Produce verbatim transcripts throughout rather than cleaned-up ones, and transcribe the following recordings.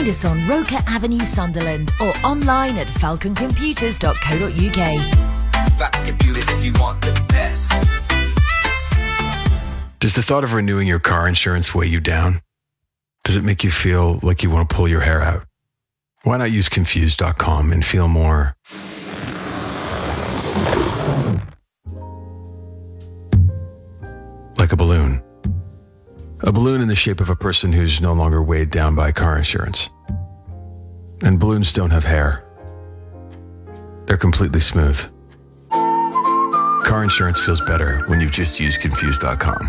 Find us on Roker Avenue, Sunderland, or online at falcon computers dot co dot uk. Falcon Computers, if you want the best. Does the thought of renewing your car insurance weigh you down? Does it make you feel like you want to pull your hair out? Why not use confused dot com and feel more like a balloon? A balloon in the shape of a person who's no longer weighed down by car insurance. And balloons don't have hair. They're completely smooth. Car insurance feels better when you've just used confused dot com.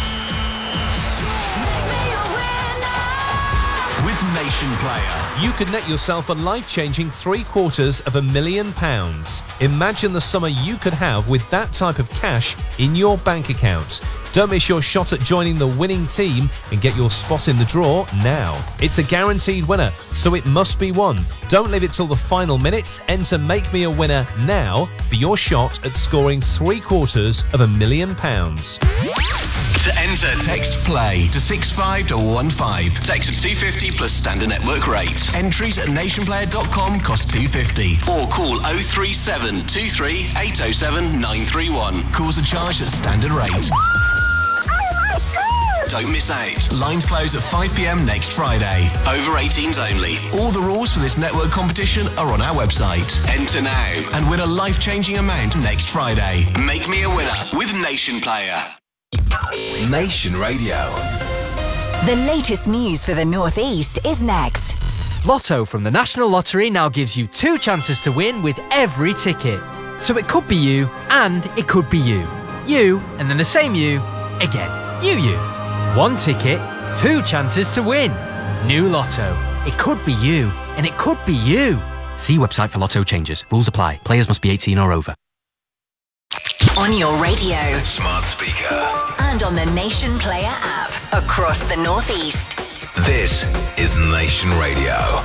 With Nation Player, you could net yourself a life-changing three quarters of a million pounds. Imagine the summer you could have with that type of cash in your bank account. Don't miss your shot at joining the winning team and get your spot in the draw now. It's a guaranteed winner, so it must be won. Don't leave it till the final minutes. Enter Make Me a Winner now for your shot at scoring three quarters of a million pounds. To enter, text PLAY to six five one five. Text two fifty plus standard network rate. Entries at nation player dot com cost two fifty. Or call oh three seven two three eight oh seven nine three one. Calls are charged at standard rate. Don't miss out. Lines close at five p.m. next Friday. Over eighteens only. All the rules for this network competition are on our website. Enter now and win a life-changing amount next Friday. Make me a winner with Nation Player. Nation Radio. The latest news for the North East is next. Lotto from the National Lottery now gives you two chances to win with every ticket. So it could be you and it could be you. You and then the same you again. You, you. One ticket, two chances to win. New Lotto. It could be you and it could be you. See website for Lotto changes. Rules apply. Players must be eighteen or over. On your radio. Smart speaker. And on the Nation Player app. Across the North East. This is Nation Radio.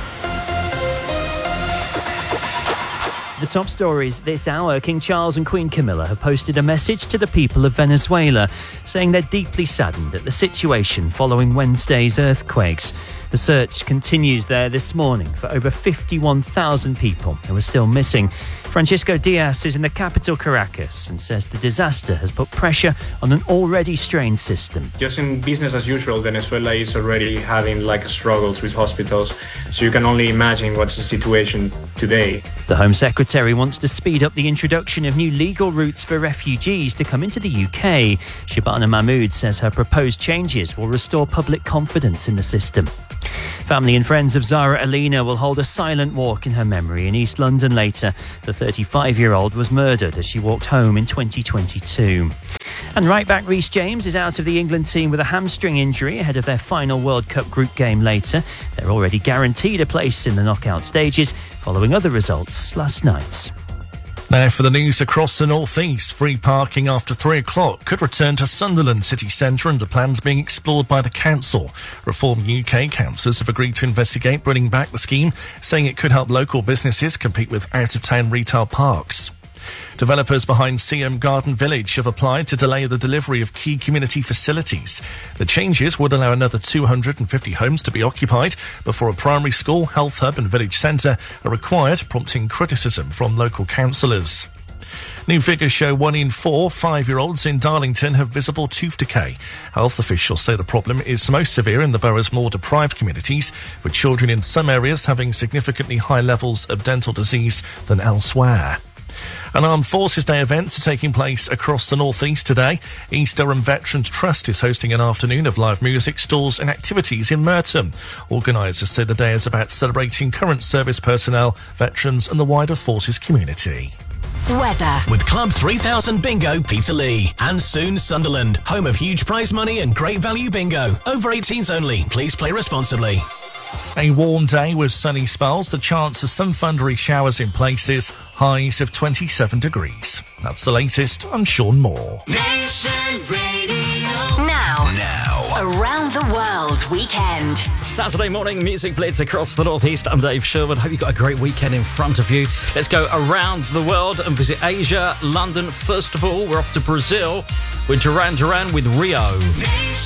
The top stories this hour. King Charles and Queen Camilla have posted a message to the people of Venezuela saying they're deeply saddened at the situation following Wednesday's earthquakes. The search continues there this morning for over fifty-one thousand people who are still missing. Francisco Diaz is in the capital, Caracas, and says the disaster has put pressure on an already strained system. Just in business as usual, Venezuela is already having like struggles with hospitals, so you can only imagine what's the situation today. The Home Secretary wants to speed up the introduction of new legal routes for refugees to come into the U K. Shabana Mahmood says her proposed changes will restore public confidence in the system. Family and friends of Zara Alina will hold a silent walk in her memory in East London later. The thirty-five-year-old was murdered as she walked home in twenty twenty-two. And right-back Reece James is out of the England team with a hamstring injury ahead of their final World Cup group game later. They're already guaranteed a place in the knockout stages following other results last night. Now for the news across the North East. Free parking after three o'clock could return to Sunderland city centre under plans being explored by the council. Reform U K councillors have agreed to investigate bringing back the scheme, saying it could help local businesses compete with out-of-town retail parks. Developers behind Siam Garden Village have applied to delay the delivery of key community facilities. The changes would allow another two hundred fifty homes to be occupied before a primary school, health hub and village centre are required, prompting criticism from local councillors. New figures show one in four five-year-olds in Darlington have visible tooth decay. Health officials say the problem is most severe in the borough's more deprived communities, with children in some areas having significantly higher levels of dental disease than elsewhere. And Armed Forces Day events are taking place across the North East today. East Durham Veterans Trust is hosting an afternoon of live music, stalls and activities in Merton. Organisers say the day is about celebrating current service personnel, veterans and the wider forces community. Weather. With Club three thousand Bingo, Peterlee. And soon Sunderland, home of huge prize money and great value bingo. Over eighteens only. Please play responsibly. A warm day with sunny spells, the chance of some thundery showers in places, highs of twenty-seven degrees. That's the latest. I'm Sean Moore. Nation Radio. Now. Now. Around the World Weekend. Saturday morning music blitz across the North East. I'm Dave Sherwood. Hope you've got a great weekend in front of you. Let's go around the world and visit Asia, London. First of all, we're off to Brazil with Duran Duran with Rio. Nation